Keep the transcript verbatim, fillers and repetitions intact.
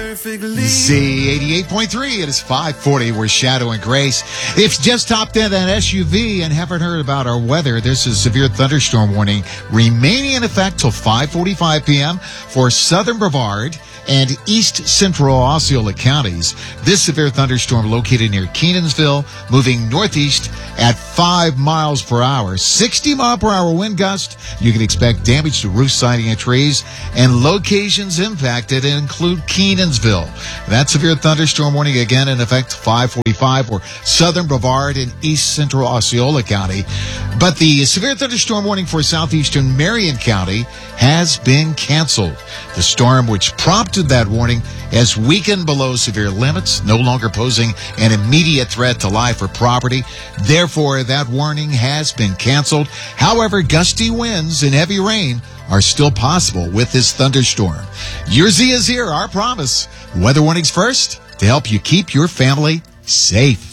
perfectly. Z eighty-eight point three, it is five forty. We're Shadow and Grace. If you just hopped in that S U V and haven't heard about our weather, this is severe thunderstorm warning remaining in effect till five forty-five p.m. for southern Brevard and east central Osceola counties. This severe thunderstorm located near Kenansville, moving northeast at five miles per hour, sixty mile per hour wind gust. You can expect damage to roof siding and trees, and locations impacted include Kenansville. That severe thunderstorm warning again in effect five forty-five for southern Brevard and east central Osceola County. But the severe thunderstorm warning for southeastern Marion County has been canceled. The storm, which prompted that warning, has weakened below severe limits, no longer posing an immediate threat to life or property. Therefore, that warning has been canceled. However, gusty winds and heavy rain are still possible with this thunderstorm. Your Z is here, our promise. Weather warnings first to help you keep your family safe.